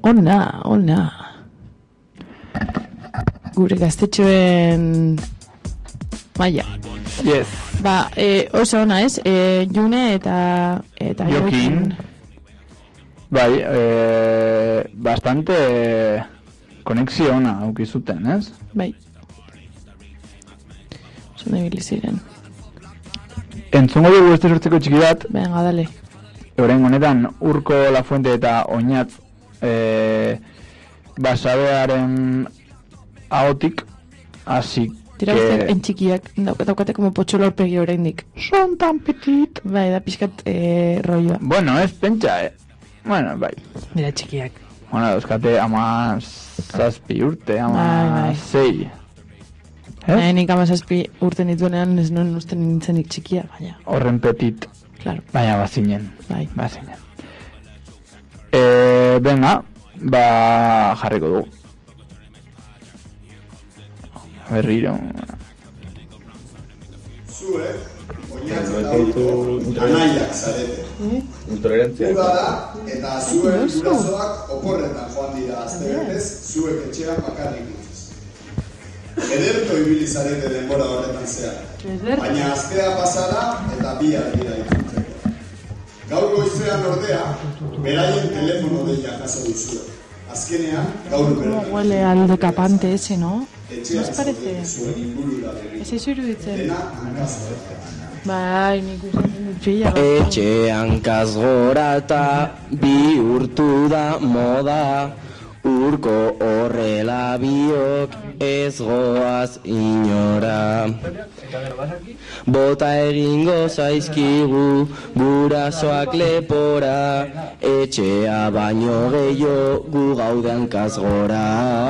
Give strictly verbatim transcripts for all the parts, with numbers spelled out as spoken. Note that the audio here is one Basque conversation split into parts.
ona, ona. Gure gaztetxoen maia. Yes. Ba, e, oso ona ez, e, June eta eta Jokin. Bai, e, bastante konexio ona aukizuten, ez? Bai. Zune biliziren. Entzungo dugu este sortzeko txiki bat. Venga, dale. Euren honetan Urko Lafuente eta Oñat e, basabearen ahotik, así Tira que... en txikiak, daukate como potxolo aurpegi oraindik. Son tan petit. Bai, da pixkat eh, rolloa. Bueno, ez pentsa, eh. Bueno, bai. Mira txikiak. Bueno, dauzkate ama zazpi urte, ama bai, bai. zei. Bai, nik ama zazpi urte nituenean ez nuen uste nintzenik txikia, baina. Horren petit. Claro. Baina bazinen. Bai. Bazinen. Eh, venga, ba jarriko dugu. Berriro. Zuek, oinatz eta urko anaiak zarete. Intolerantzia. Uda da, eta zuen gurasoak oporretan joan dira aztebetez, zuek etxean bakarrik utziz. Ederto ibili zarete denbora horretan zehar. Baina astea pasara eta bihar dira itzultzeko. Gaur goizean ordea, beraien telefono deia jaso duzue. Azkenean, gaur bertan. Como huele al decapante ese, ¿no? ¿No os parece? Ez ez iruditzen. Bai, nik usatzen dut txilla. Etxean kazgora eta bihurtu da moda. Urko horrela biok ez goaz inora. Bota egingo zaizkigu gurasoak lepora. Etxea baino gehiago gu gaudean kazgora.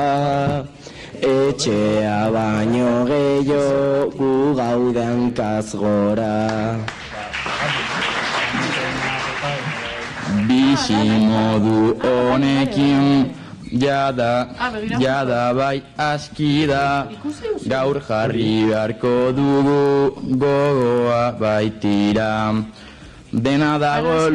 Etxea baino gehiago gu gaudean kazgora. Bizi modu honekin jada, jada bai aski da. Gaur jarri beharko dugu gogoa baitira. Dena dago